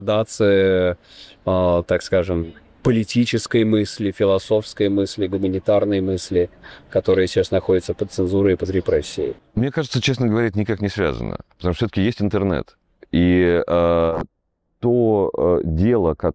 дации, так скажем, политической мысли, философской мысли, гуманитарной мысли, которые сейчас находятся под цензурой и под репрессией? Мне кажется, честно говоря, это никак не связано, потому что все-таки есть интернет. И то дело,